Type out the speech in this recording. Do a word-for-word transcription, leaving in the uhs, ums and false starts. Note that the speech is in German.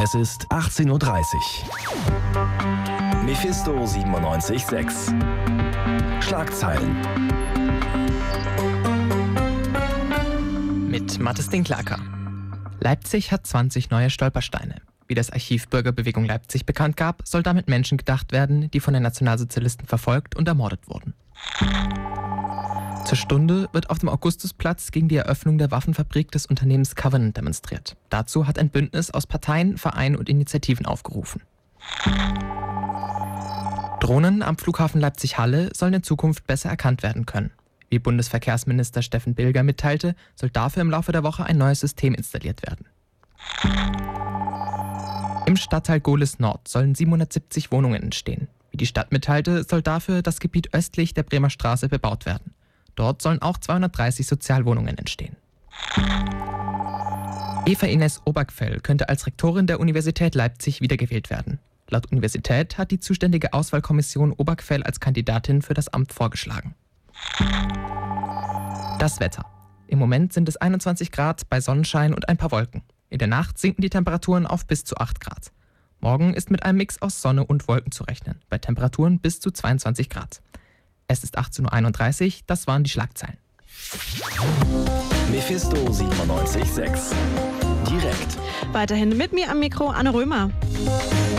Es ist achtzehn Uhr dreißig. Mephisto siebenundneunzig Komma sechs. Schlagzeilen. Mit Mathis Dinklaker. Leipzig hat zwanzig neue Stolpersteine. Wie das Archiv Bürgerbewegung Leipzig bekannt gab, soll damit Menschen gedacht werden, die von den Nationalsozialisten verfolgt und ermordet wurden. Zur Stunde wird auf dem Augustusplatz gegen die Eröffnung der Waffenfabrik des Unternehmens Covenant demonstriert. Dazu hat ein Bündnis aus Parteien, Vereinen und Initiativen aufgerufen. Drohnen am Flughafen Leipzig-Halle sollen in Zukunft besser erkannt werden können. Wie Bundesverkehrsminister Steffen Bilger mitteilte, soll dafür im Laufe der Woche ein neues System installiert werden. Im Stadtteil Gohlis Nord sollen siebenhundertsiebzig Wohnungen entstehen. Wie die Stadt mitteilte, soll dafür das Gebiet östlich der Bremer Straße bebaut werden. Dort sollen auch zweihundertdreißig Sozialwohnungen entstehen. Eva Ines Obergfell könnte als Rektorin der Universität Leipzig wiedergewählt werden. Laut Universität hat die zuständige Auswahlkommission Obergfell als Kandidatin für das Amt vorgeschlagen. Das Wetter. Im Moment sind es einundzwanzig Grad bei Sonnenschein und ein paar Wolken. In der Nacht sinken die Temperaturen auf bis zu acht Grad. Morgen ist mit einem Mix aus Sonne und Wolken zu rechnen, bei Temperaturen bis zu zweiundzwanzig Grad. Es ist achtzehn Uhr einunddreißig, das waren die Schlagzeilen. Mephisto siebenundneunzig Komma sechs. Direkt. Weiterhin mit mir am Mikro Anne Römer.